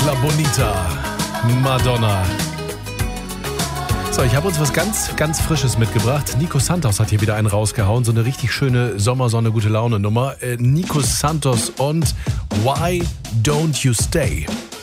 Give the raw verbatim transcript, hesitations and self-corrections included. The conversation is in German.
La Bonita, Madonna. So, ich habe uns was ganz, ganz Frisches mitgebracht. Nico Santos hat hier wieder einen rausgehauen. So eine richtig schöne Sommersonne, gute Laune Nummer. Äh, Nico Santos und Why Don't You Stay?